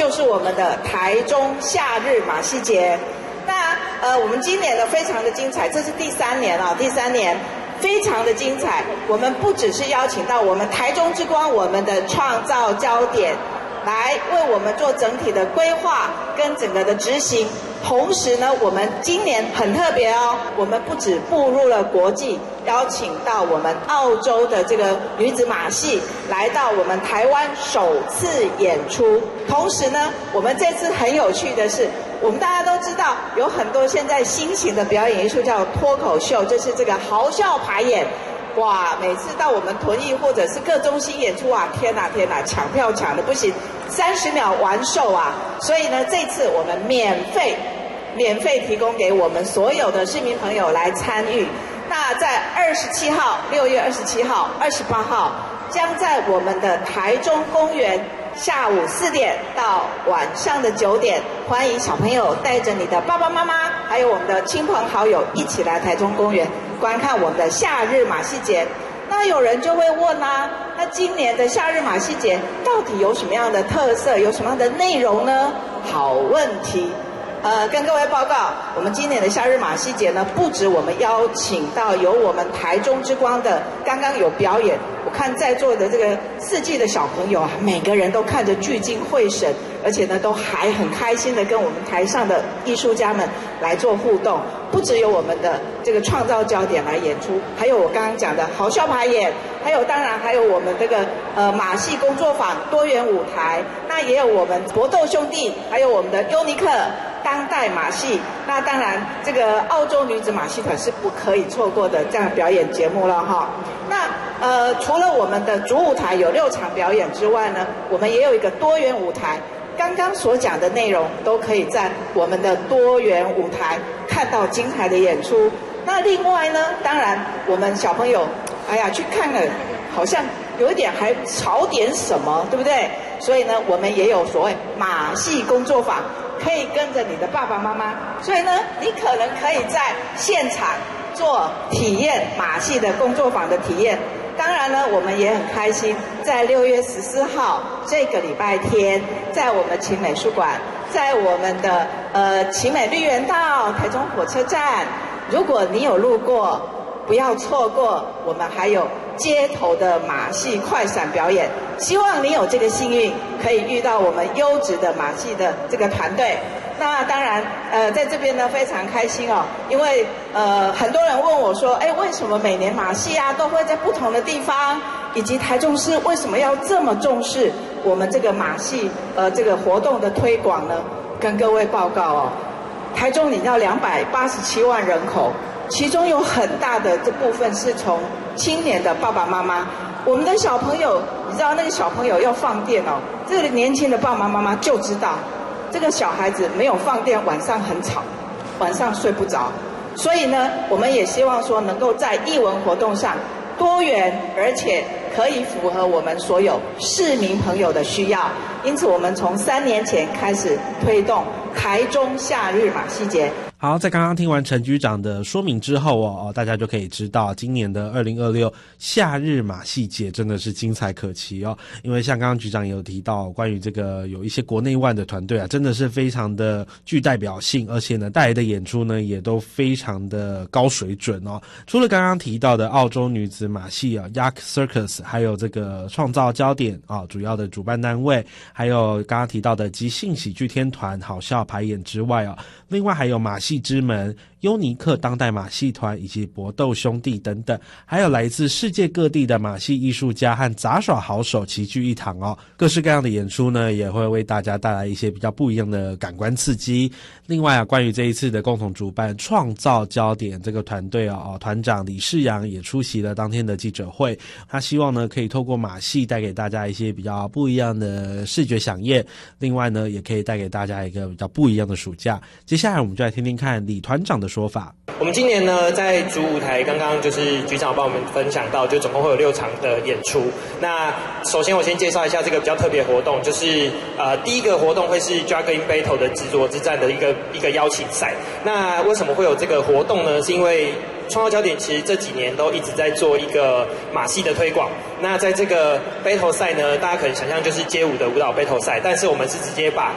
就是我们的台中夏日马戏节。那我们今年呢非常的精彩，这是第三年非常的精彩。我们不只是邀请到我们台中之光，我们的创造焦点来为我们做整体的规划跟整个的执行。同时呢，我们今年很特别哦，我们不止步入了国际，邀请到我们澳洲的这个女子马戏来到我们台湾首次演出。同时呢，我们这次很有趣的是，我们大家都知道有很多现在新型的表演艺术叫脱口秀，就是这个豪笑排演。哇，每次到我们屯艺或者是各中心演出啊，天哪，抢票抢得不行，30秒完售啊！所以呢，这次我们免费提供给我们所有的市民朋友来参与。那在27号、6月27号、28号，将在我们的台中公园下午4点到晚上的9点，欢迎小朋友带着你的爸爸妈妈，还有我们的亲朋好友一起来台中公园观看我们的夏日马戏节。那有人就会问啊，那今年的夏日马戏节到底有什么样的特色，有什么样的内容呢？好问题。跟各位报告，我们今年的夏日马戏节呢，不止我们邀请到有我们台中之光的刚刚有表演，我看在座的这个4季的小朋友啊，每个人都看着聚精会神，而且呢都还很开心的跟我们台上的艺术家们来做互动。不只有我们的这个创造焦点来演出，还有我刚刚讲的豪笑排演，当然还有我们这个马戏工作坊多元舞台，那也有我们搏斗兄弟，还有我们的优尼克当代马戏。那当然这个澳洲女子马戏团是不可以错过的这样表演节目了哈。那除了我们的主舞台有6场表演之外呢，我们也有一个多元舞台。刚刚所讲的内容都可以在我们的多元舞台看到精彩的演出。那另外呢，当然我们小朋友去看了好像有一点还少点什么，对不对？所以呢，我们也有所谓马戏工作坊，可以跟着你的爸爸妈妈。所以呢，你可能可以在现场做体验马戏的工作坊的体验。当然呢，我们也很开心，在6月14号这个礼拜天，在我们勤美术馆，在我们的勤美绿园道、台中火车站，如果你有路过，不要错过，我们还有街头的马戏快闪表演。希望你有这个幸运，可以遇到我们优质的马戏的这个团队。那当然，在这边呢非常开心哦，因为很多人问我说，为什么每年马戏啊都会在不同的地方，以及台中市为什么要这么重视我们这个马戏这个活动的推广呢？跟各位报告哦，台中你要287万人口，其中有很大的这部分是从青年的爸爸妈妈。我们的小朋友，你知道那个小朋友要放电哦，这个年轻的爸爸妈妈就知道。这个小孩子没有放电，晚上很吵，晚上睡不着。所以呢，我们也希望说能够在艺文活动上多元，而且可以符合我们所有市民朋友的需要。因此，我们从3年前开始推动台中夏日马戏节。 好，在刚刚听完陈局长的说明之后大家就可以知道今年的2026夏日马戏节真的是精彩可期哦。因为像刚刚局长也有提到，关于这个有一些国内外的团队啊，真的是非常的具代表性，而且呢带来的演出呢也都非常的高水准哦。除了刚刚提到的澳洲女子马戏Yak Circus， 还有这个创造焦点主要的主办单位，还有刚刚提到的即兴喜剧天团好笑排演之外另外还有马戏之门、优尼克当代马戏团以及搏斗兄弟等等，还有来自世界各地的马戏艺术家和杂耍好手齐聚一堂各式各样的演出呢，也会为大家带来一些比较不一样的感官刺激。另外关于这一次的共同主办创造焦点这个团队团长李世阳也出席了当天的记者会。他希望呢可以透过马戏带给大家一些比较不一样的视觉飨宴，另外呢也可以带给大家一个比较不一样的暑假。接下来我们就来听听看李团长的说法。 我们今年呢在主舞台刚刚就是局长帮我们分享到，就总共会有6场的演出。那首先我先介绍一下这个比较特别的活动，就是第一个活动会是 Juggling Battle 的执着之战的一个邀请赛。那为什么会有这个活动呢？是因为创造焦点其实这几年都一直在做一个马戏的推广。那在这个 battle 赛呢，大家可能想象就是街舞的舞蹈 battle 赛，但是我们是直接把